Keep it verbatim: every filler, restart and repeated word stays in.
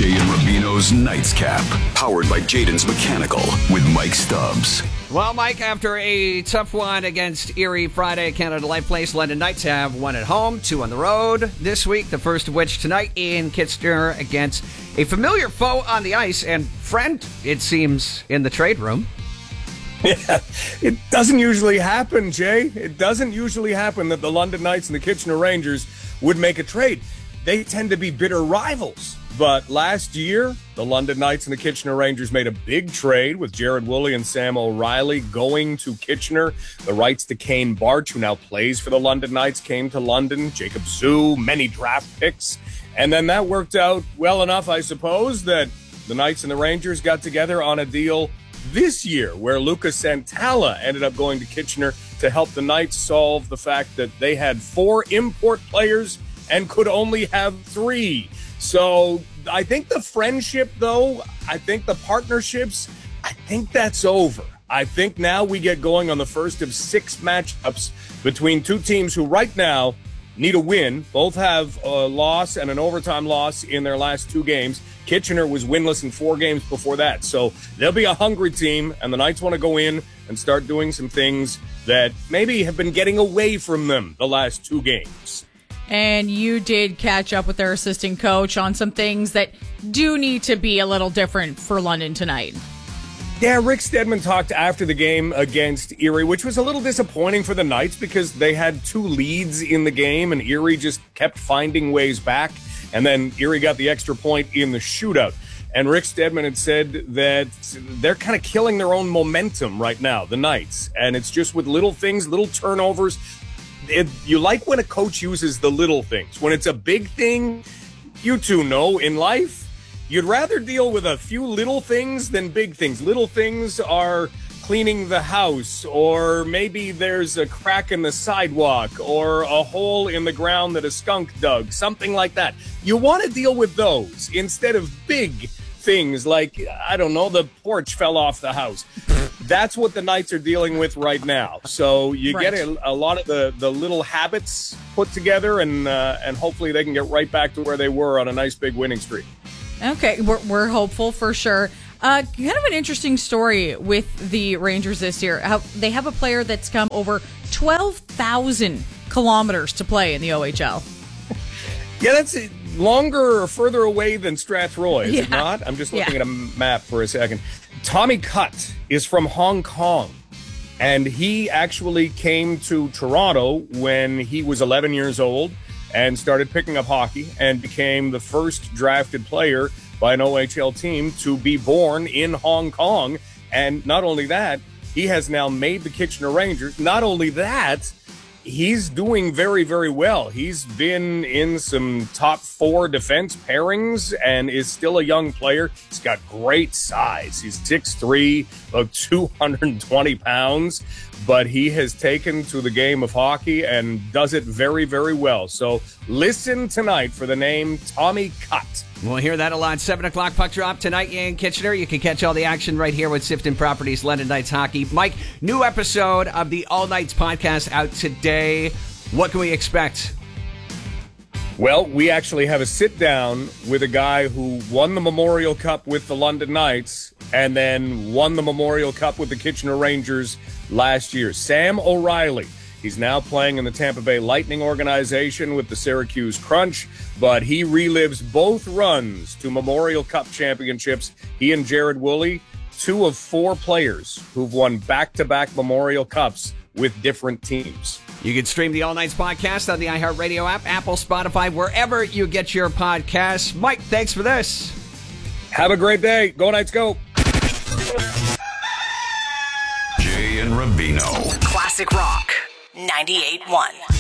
Jay and Rubino's Knights Cap, powered by Jaden's Mechanical with Mike Stubbs. Well, Mike, after a tough one against Erie Friday, Canada Life Place, London Knights have one at home, two on the road this week, the first of which tonight in Kitchener against a familiar foe on the ice and friend, it seems, in the trade room. Yeah, it doesn't usually happen, Jay. It doesn't usually happen that the London Knights and the Kitchener Rangers would make a trade. They tend to be bitter rivals. But last year, the London Knights and the Kitchener Rangers made a big trade with Jared Woolley and Sam O'Reilly going to Kitchener. The rights to Kane Barch, who now plays for the London Knights, came to London. Jacob Zoo, many draft picks. And then that worked out well enough, I suppose, that the Knights and the Rangers got together on a deal this year where Lucas Santala ended up going to Kitchener to help the Knights solve the fact that they had four import players and could only have three. So I think the friendship, though, I think the partnerships, I think that's over. I think now we get going on the first of six matchups between two teams who right now need a win. Both have a loss and an overtime loss in their last two games. Kitchener was winless in four games before that. So they'll be a hungry team, and the Knights want to go in and start doing some things that maybe have been getting away from them the last two games. And you did catch up with their assistant coach on some things that do need to be a little different for London tonight. Yeah, Rick Steadman talked after the game against Erie, which was a little disappointing for the Knights because they had two leads in the game and Erie just kept finding ways back. And then Erie got the extra point in the shootout. And Rick Steadman had said that they're kind of killing their own momentum right now, the Knights. And it's just with little things, little turnovers. It, you like when a coach uses the little things. When it's a big thing, you two know in life, you'd rather deal with a few little things than big things. Little things are cleaning the house, or maybe there's a crack in the sidewalk, or a hole in the ground that a skunk dug, something like that. You want to deal with those instead of big things like, I don't know, the porch fell off the house. That's what the Knights are dealing with right now. So you right. get a, a lot of the, the little habits put together, and uh, and hopefully they can get right back to where they were on a nice big winning streak. Okay, we're, we're hopeful for sure. Uh, kind of an interesting story with the Rangers this year. How they have a player that's come over twelve thousand kilometers to play in the O H L. Yeah, that's longer or further away than Strathroy, is yeah. it not? I'm just looking yeah. at a map for a second. Tommy Cutt is from Hong Kong, and he actually came to Toronto when he was eleven years old and started picking up hockey and became the first drafted player by an O H L team to be born in Hong Kong. And not only that, he has now made the Kitchener Rangers. Not only that, he's doing very, very well. He's been in some top four defense pairings and is still a young player. He's got great size. He's six three, about two hundred twenty pounds, but he has taken to the game of hockey and does it very, very well. So listen tonight for the name Tommy Cutt. We'll hear that a lot. seven o'clock puck drop tonight in Kitchener. You can catch all the action right here with Sifton Properties London Knights Hockey. Mike, new episode of the All Knights podcast out today. What can we expect? Well, we actually have a sit-down with a guy who won the Memorial Cup with the London Knights and then won the Memorial Cup with the Kitchener Rangers last year. Sam O'Reilly. He's now playing in the Tampa Bay Lightning organization with the Syracuse Crunch, but he relives both runs to Memorial Cup championships. He and Jared Woolley, two of four players who've won back-to-back Memorial Cups with different teams. You can stream the All Knights podcast on the iHeartRadio app, Apple, Spotify, wherever you get your podcasts. Mike, thanks for this. Have a great day. Go Knights, go. Jay and Rubino. Classic Rock ninety-eight point one.